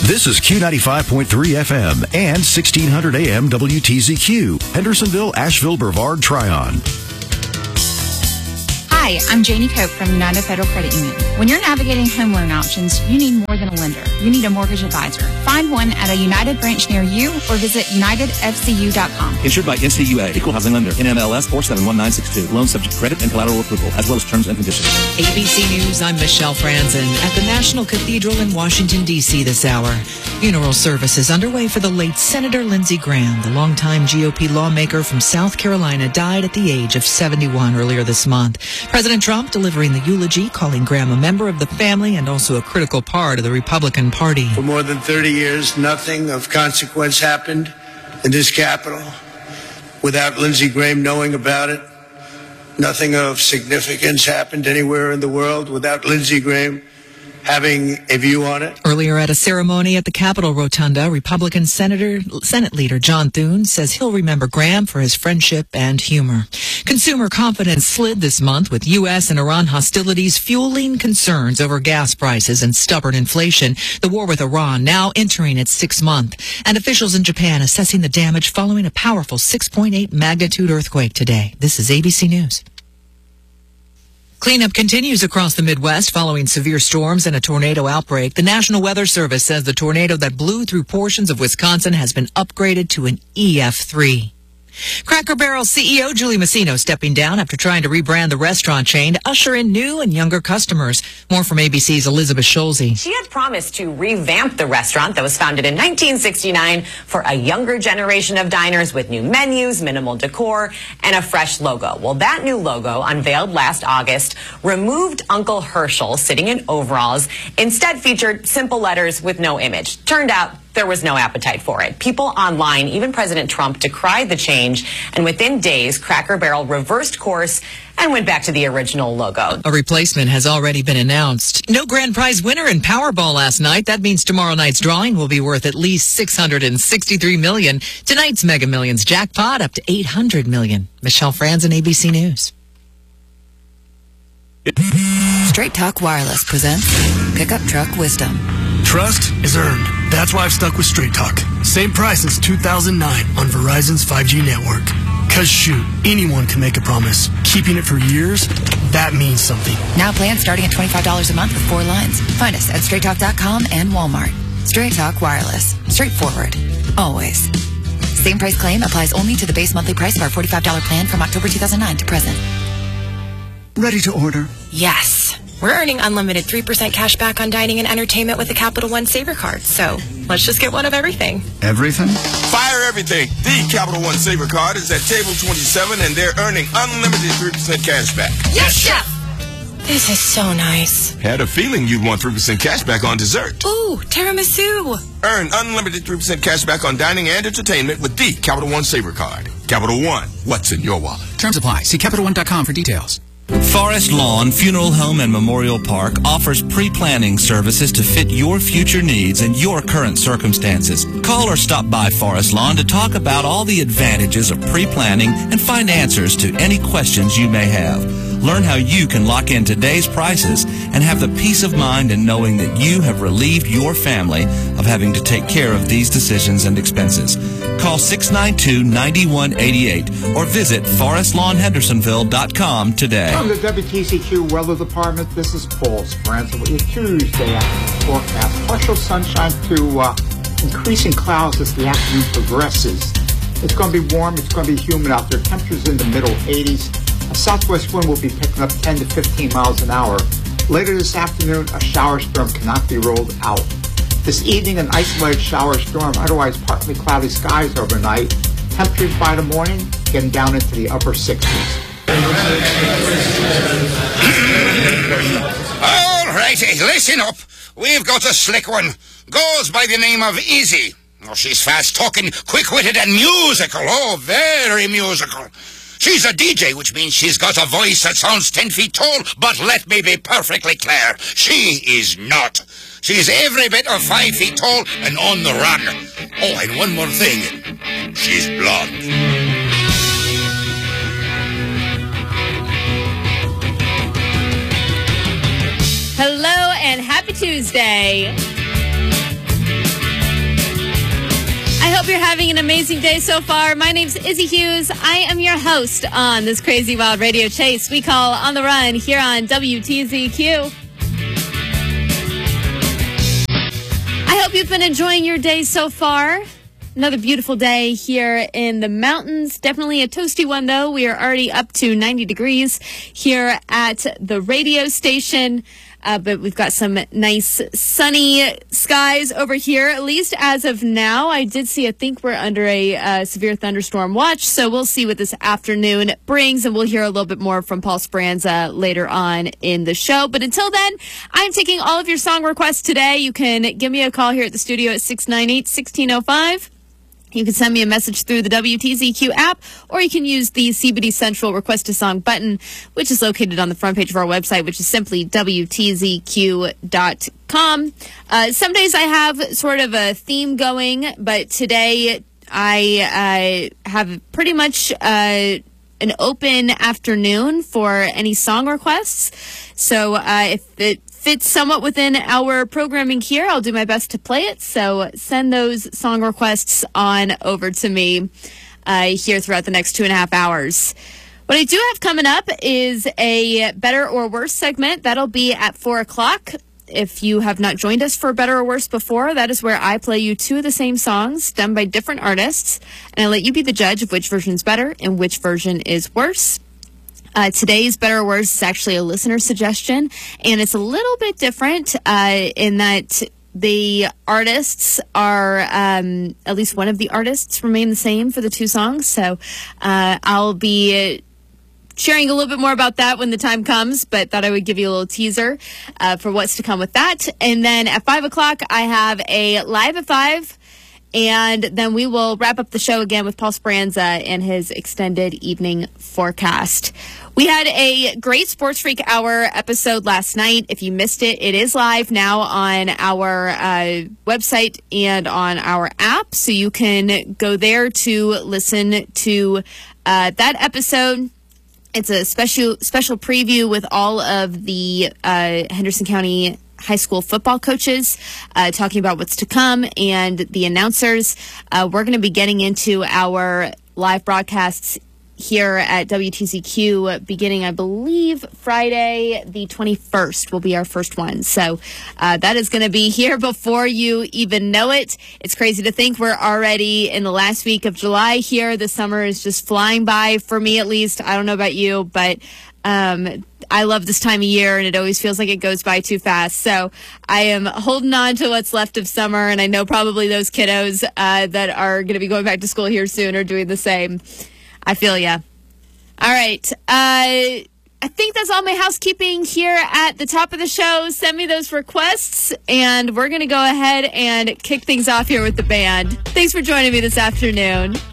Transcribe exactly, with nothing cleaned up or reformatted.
This is Q ninety-five point three F M and sixteen hundred A M W T Z Q, Hendersonville, Asheville, Brevard, Tryon. Hi, I'm Janie Cope from United Federal Credit Union. When you're navigating home loan options, you need more than a lender. You need a mortgage advisor. Find one at a United branch near you or visit united f c u dot com. Insured by N C U A, Equal Housing Lender, N M L S four seven one nine six two. Loan subject to credit and collateral approval, as well as terms and conditions. A B C News, I'm Michelle Franzen at the National Cathedral in Washington, D C this hour. Funeral services underway for the late Senator Lindsey Graham. The longtime G O P lawmaker from South Carolina died at the age of seventy-one earlier this month. President Trump delivering the eulogy, calling Graham a member of the family and also a critical part of the Republican Party. For more than thirty years, nothing of consequence happened in this Capitol without Lindsey Graham knowing about it. Nothing of significance happened anywhere in the world without Lindsey Graham having a view on it. Earlier at a ceremony at the Capitol Rotunda, Republican Senator, Senate Leader John Thune says he'll remember Graham for his friendship and humor. Consumer confidence slid this month with U S and Iran hostilities fueling concerns over gas prices and stubborn inflation. The war with Iran now entering its sixth month, and officials in Japan assessing the damage following a powerful six point eight magnitude earthquake today. This is A B C News. Cleanup continues across the Midwest following severe storms and a tornado outbreak. The National Weather Service says the tornado that blew through portions of Wisconsin has been upgraded to an E F three. Cracker Barrel C E O Julie Masino stepping down after trying to rebrand the restaurant chain to usher in new and younger customers. More from A B C's Elizabeth Scholze. She had promised to revamp the restaurant that was founded in nineteen sixty-nine for a younger generation of diners with new menus, minimal decor, and a fresh logo. Well, that new logo, unveiled last August, removed Uncle Herschel sitting in overalls, instead featured simple letters with no image. Turned out there was no appetite for it. People online, even President Trump, decried the change, and within days, Cracker Barrel reversed course and went back to the original logo. A replacement has already been announced. No grand prize winner in Powerball last night. That means tomorrow night's drawing will be worth at least six hundred sixty-three million dollars. Tonight's Mega Millions jackpot up to eight hundred million dollars. Michelle Franzen, A B C News. Straight Talk Wireless presents Pickup Truck Wisdom. Trust is earned. That's why I've stuck with Straight Talk. Same price since two thousand nine on Verizon's five G network. Cause shoot, anyone can make a promise. Keeping it for years, that means something. Now plans starting at twenty-five dollars a month with four lines. Find us at straight talk dot com and Walmart. Straight Talk Wireless. Straightforward. Always. Same price claim applies only to the base monthly price of our forty-five dollars plan from October two thousand nine to present. Ready to order? Yes. We're earning unlimited three percent cash back on dining and entertainment with the Capital One Saver Card. So let's just get one of everything. Everything? Fire everything. The Capital One Saver Card is at table twenty-seven, and they're earning unlimited three percent cash back. Yes, Chef! This is so nice. Had a feeling you'd want three percent cash back on dessert. Ooh, tiramisu. Earn unlimited three percent cash back on dining and entertainment with the Capital One Saver Card. Capital One, what's in your wallet? Terms apply. See Capital One dot com for details. Forest Lawn Funeral Home and Memorial Park offers pre-planning services to fit your future needs and your current circumstances. Call or stop by Forest Lawn to talk about all the advantages of pre-planning and find answers to any questions you may have. Learn how you can lock in today's prices and have the peace of mind in knowing that you have relieved your family of having to take care of these decisions and expenses. Call six nine two, nine one eight eight or visit forest lawn hendersonville dot com today. From the W T C Q Weather Department, this is Paul Speranza with your Tuesday afternoon forecast. Partial sunshine to uh, increasing clouds as the afternoon progresses. It's going to be warm. It's going to be humid out there. Temperatures in the middle eighties. A southwest wind will be picking up ten to fifteen miles an hour. Later this afternoon, a shower storm cannot be rolled out. This evening, an isolated shower storm, otherwise partly cloudy skies overnight. Temperatures by the morning getting down into the upper sixties. All righty, listen up. We've got a slick one. Goes by the name of Easy. Oh, she's fast-talking, quick-witted, and musical. Oh, very musical. She's a D J, which means she's got a voice that sounds ten feet tall, but let me be perfectly clear. She is not. She's every bit of five feet tall and on the run. Oh, and one more thing. She's blonde. Hello and happy Tuesday. I hope you're having an amazing day so far. My name's Izzy Hughes. I am your host on this crazy wild radio chase we call On the Run here on W T Z Q. I hope you've been enjoying your day so far. Another beautiful day here in the mountains. Definitely a toasty one, though. We are already up to ninety degrees here at the radio station. Uh, but we've got some nice sunny skies over here, at least as of now. I did see, I think we're under a uh, severe thunderstorm watch, so we'll see what this afternoon brings, and we'll hear a little bit more from Paul Speranza later on in the show. But until then, I'm taking all of your song requests today. You can give me a call here at the studio at six nine eight, one six zero five. You can send me a message through the W T Z Q app, or you can use the C B D Central Request a Song button, which is located on the front page of our website, which is simply W T Z Q dot com. Uh, some days I have sort of a theme going, but today I uh, have pretty much uh, an open afternoon for any song requests. So uh, if it fits somewhat within our programming here, I'll do my best to play it. So send those song requests on over to me uh, here throughout the next two and a half hours. What I do have coming up is a Better or Worse segment. That'll be at four o'clock. If you have not joined us for Better or Worse before, that is where I play you two of the same songs done by different artists, and I let you be the judge of which version is better and which version is worse. Uh, today's Better or Worse is actually a listener suggestion, and it's a little bit different uh, in that the artists are, um, at least one of the artists remain the same for the two songs. So uh, I'll be sharing a little bit more about that when the time comes, but thought I would give you a little teaser uh, for what's to come with that. And then at five o'clock, I have a Live at five. And then we will wrap up the show again with Paul Speranza and his extended evening forecast. We had a great Sports Freak Hour episode last night. If you missed it, it is live now on our uh, website and on our app. So you can go there to listen to uh, that episode. It's a special special preview with all of the uh, Henderson County high school football coaches uh, talking about what's to come and the announcers. Uh, we're going to be getting into our live broadcasts here at W T Z Q beginning, I believe, Friday the twenty-first will be our first one. So uh, that is going to be here before you even know it. It's crazy to think we're already in the last week of July here. The summer is just flying by, for me at least. I don't know about you, but um, I love this time of year, and it always feels like it goes by too fast. So I am holding on to what's left of summer, and I know probably those kiddos uh, that are going to be going back to school here soon are doing the same. I feel ya. All right. Uh, I think that's all my housekeeping here at the top of the show. Send me those requests, and we're going to go ahead and kick things off here with the band. Thanks for joining me this afternoon.